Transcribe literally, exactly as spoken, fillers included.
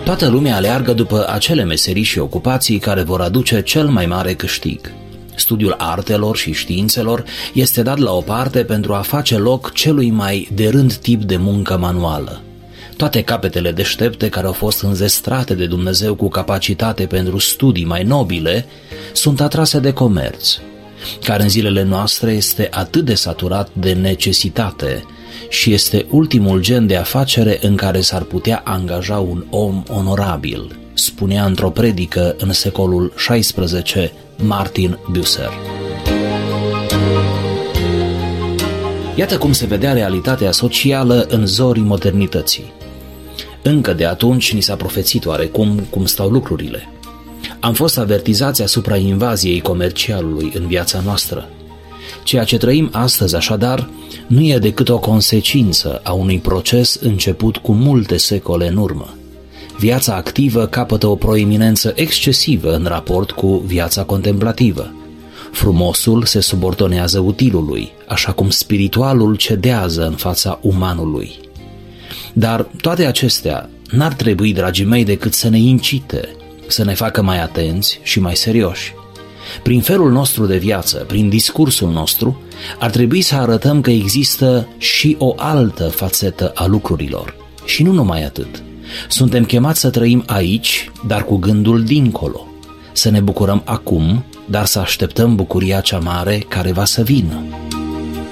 Toată lumea aleargă după acele meserii și ocupații care vor aduce cel mai mare câștig. Studiul artelor și științelor este dat la o parte pentru a face loc celui mai de rând tip de muncă manuală. Toate capetele deștepte care au fost înzestrate de Dumnezeu cu capacitate pentru studii mai nobile sunt atrase de comerț, care în zilele noastre este atât de saturat de necesitate și este ultimul gen de afacere în care s-ar putea angaja un om onorabil, spunea într-o predică în secolul șaisprezece Martin Bucer. Iată cum se vedea realitatea socială în zorii modernității. Încă de atunci ni s-a profețit oarecum cum stau lucrurile. Am fost avertizați asupra invaziei comercialului în viața noastră. Ceea ce trăim astăzi, așadar, nu e decât o consecință a unui proces început cu multe secole în urmă. Viața activă capătă o proeminență excesivă în raport cu viața contemplativă. Frumosul se subordonează utilului, așa cum spiritualul cedează în fața umanului. Dar toate acestea n-ar trebui, dragii mei, decât să ne incite, să ne facă mai atenți și mai serioși. Prin felul nostru de viață, prin discursul nostru, ar trebui să arătăm că există și o altă fațetă a lucrurilor. Și nu numai atât. Suntem chemați să trăim aici, dar cu gândul dincolo. Să ne bucurăm acum, dar să așteptăm bucuria cea mare care va să vină.